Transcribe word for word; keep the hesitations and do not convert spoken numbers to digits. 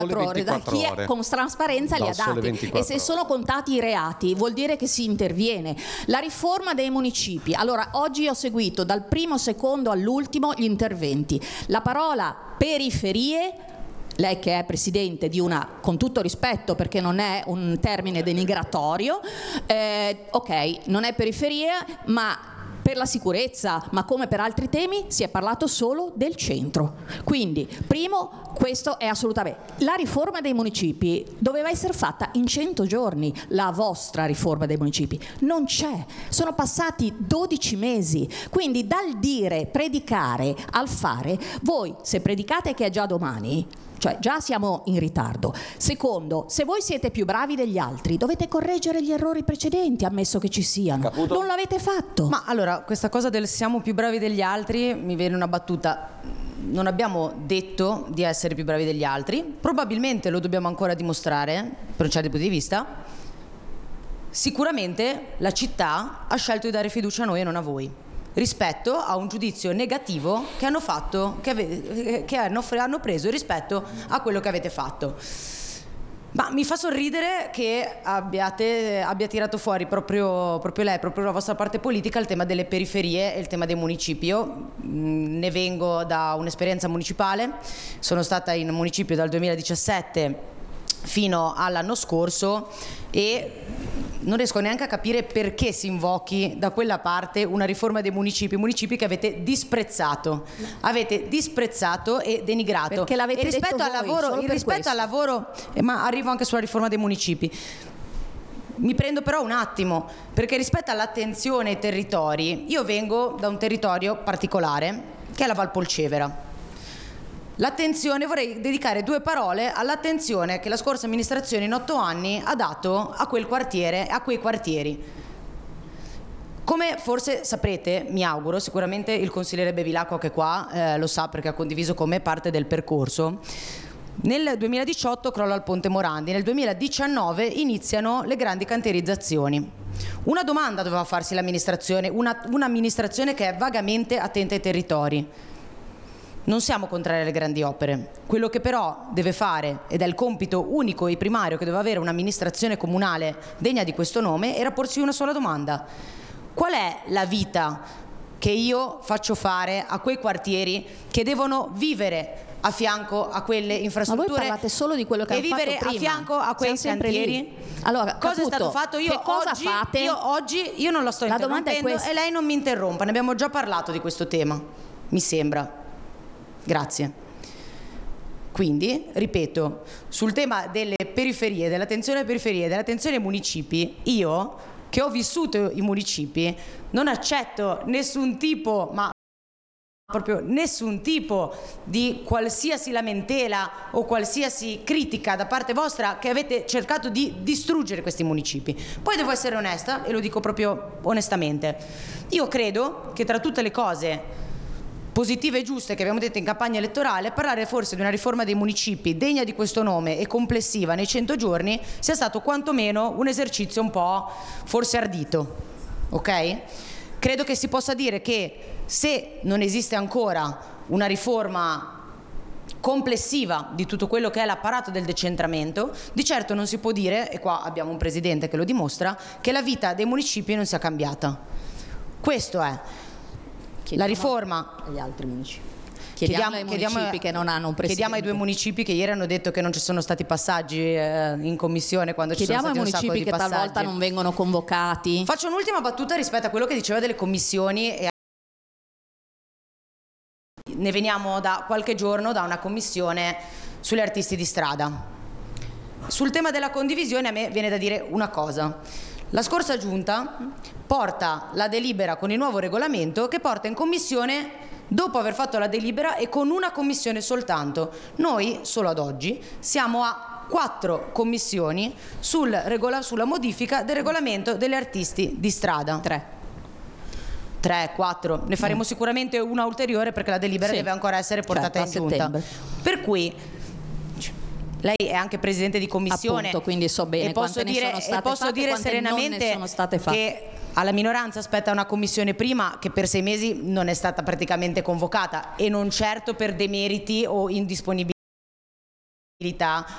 ore, da chi è, con trasparenza li ha dati, e se sono contati i reati vuol dire che si interviene. La riforma dei municipi, allora oggi ho seguito dal primo secondo all'ultimo gli interventi, la parola periferie, lei che è presidente di una, con tutto rispetto perché non è un termine denigratorio, eh, ok, non è periferia, ma per la sicurezza, ma come per altri temi, si è parlato solo del centro. Quindi, primo, questo è assolutamente. La riforma dei municipi doveva essere fatta in cento giorni, la vostra riforma dei municipi. Non c'è. Sono passati dodici mesi. Quindi, dal dire, predicare, al fare, voi, se predicate che è già domani, cioè già siamo in ritardo. Secondo, se voi siete più bravi degli altri, dovete correggere gli errori precedenti, ammesso che ci siano. Caputo? Non l'avete fatto. Ma allora, questa cosa del siamo più bravi degli altri, mi viene una battuta. Non abbiamo detto di essere più bravi degli altri, probabilmente lo dobbiamo ancora dimostrare, per un certo punto di vista. Sicuramente la città ha scelto di dare fiducia a noi e non a voi, rispetto a un giudizio negativo che hanno fatto, che, ave, che hanno, hanno preso rispetto a quello che avete fatto. Ma mi fa sorridere che abbiate abbia tirato fuori proprio, proprio lei, proprio la vostra parte politica, il tema delle periferie e il tema dei municipi. Io mh, ne vengo da un'esperienza municipale, sono stata in municipio dal duemiladiciassette fino all'anno scorso e non riesco neanche a capire perché si invochi da quella parte una riforma dei municipi, municipi che avete disprezzato, avete disprezzato e denigrato. Perché l'avete e rispetto detto al voi, lavoro, solo il per rispetto questo. al lavoro, eh, ma arrivo anche sulla riforma dei municipi. Mi prendo però un attimo, perché rispetto all'attenzione ai territori, io vengo da un territorio particolare che è la Valpolcevera. L'attenzione, vorrei dedicare due parole all'attenzione che la scorsa amministrazione in otto anni ha dato a quel quartiere, a quei quartieri. Come forse saprete, mi auguro, sicuramente il consigliere Bevilacqua che è qua eh, lo sa perché ha condiviso con me parte del percorso. Nel duemiladiciotto crolla il Ponte Morandi, nel duemiladiciannove iniziano le grandi cantierizzazioni. Una domanda doveva farsi l'amministrazione, una, un'amministrazione che è vagamente attenta ai territori. Non siamo contrari alle grandi opere, quello che però deve fare, ed è il compito unico e primario che deve avere un'amministrazione comunale degna di questo nome, era porsi una sola domanda: qual è la vita che io faccio fare a quei quartieri che devono vivere a fianco a quelle infrastrutture? Ma voi parlate solo di quello che e hanno fatto vivere prima. a fianco a quei cantieri? Allora, cosa Caputo, è stato fatto? Io che cosa oggi, fate? Io oggi io non la sto La domanda è interrompendo questa. e lei non mi interrompa, ne abbiamo già parlato di questo tema, mi sembra. Grazie. Quindi, ripeto, sul tema delle periferie, dell'attenzione alle periferie, dell'attenzione ai municipi, io, che ho vissuto i municipi, non accetto nessun tipo, ma proprio nessun tipo di qualsiasi lamentela o qualsiasi critica da parte vostra che avete cercato di distruggere questi municipi. Poi devo essere onesta, e lo dico proprio onestamente, io credo che tra tutte le cose positive e giuste che abbiamo detto in campagna elettorale, parlare forse di una riforma dei municipi degna di questo nome e complessiva nei cento giorni sia stato quantomeno un esercizio un po' forse ardito, ok? Credo che si possa dire che se non esiste ancora una riforma complessiva di tutto quello che è l'apparato del decentramento, di certo non si può dire, e qua abbiamo un presidente che lo dimostra, che la vita dei municipi non sia cambiata. Questo è. La riforma agli altri municipi. Chiediamo, Chiediamo ai municipi chiediamo, che non hanno un presidente. Chiediamo ai due municipi che ieri hanno detto che non ci sono stati passaggi eh, in commissione quando chiediamo ci sono stati un sacco di Chiediamo ai municipi che passaggi. talvolta non vengono convocati. Faccio un'ultima battuta rispetto a quello che diceva delle commissioni. E ne veniamo da qualche giorno da una commissione sugli artisti di strada. Sul tema della condivisione a me viene da dire una cosa. La scorsa giunta porta la delibera con il nuovo regolamento che porta in commissione dopo aver fatto la delibera e con una commissione soltanto. Noi, solo ad oggi, siamo a quattro commissioni sul regola, sulla modifica del regolamento degli artisti di strada. Tre. Tre, quattro. Ne faremo mm. sicuramente una ulteriore perché la delibera sì. deve ancora essere portata certo, in giunta. Settembre. Per cui lei è anche presidente di commissione. Appunto, quindi so bene e posso quante dire, ne sono state e posso fatte, dire serenamente sono state fatte. Che alla minoranza aspetta una commissione prima che per sei mesi non è stata praticamente convocata e non certo per demeriti o indisponibilità